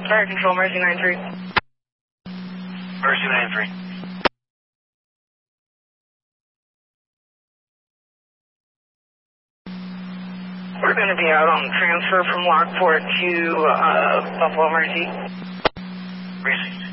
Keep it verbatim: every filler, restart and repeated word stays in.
Fire Control, Mercy nine three. Mercy nine three. We're going to be out on transfer from Lockport to uh, Buffalo Mercy. Mercy.